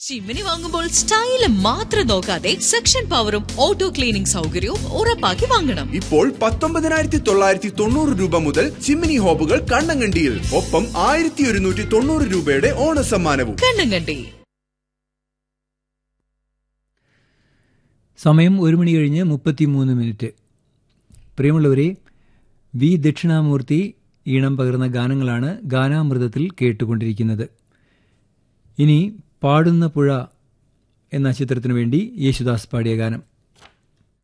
ചിമ്മിനി വാങ്ങുമ്പോൾ സ്റ്റൈല് മാത്രം നോക്കാതെ സെക്ഷൻ പവറും ഓട്ടോ ക്ലീനിംഗ് സൗകര്യവും ഉറപ്പാക്കി വാങ്ങണം. ഇപ്പോൾ 19,990 രൂപ മുതൽ ചിമ്മിനി ഹോബുകൾ കണ്ണങ്കണ്ടിയിൽ. ഒപ്പം 1,190 രൂപയുടെ ഓണസമ്മാനവും. കണ്ണങ്കണ്ടി. സമയം 1:33. പ്രിയമുള്ളവരെ, വി ദക്ഷിണാമൂർത്തി ഈണം പകർന്ന ഗാനങ്ങളാണ് ഗാനാമൃതത്തിൽ കേട്ടുകൊണ്ടിരിക്കുന്നത്. ഇനി പാടുന്ന പുഴ എന്ന ചിത്രത്തിനു വേണ്ടി യേശുദാസ് പാടിയ ഗാനം.